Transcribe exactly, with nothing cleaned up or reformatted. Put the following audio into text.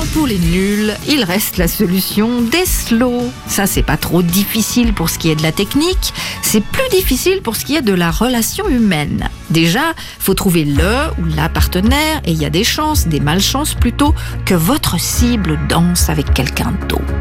pour les nuls, il reste la solution des slows. Ça, c'est pas trop difficile pour ce qui est de la technique, c'est plus difficile pour ce qui est de la relation humaine. Déjà, faut trouver le ou la partenaire et il y a des chances, des malchances plutôt, que votre cible danse avec quelqu'un d'autre.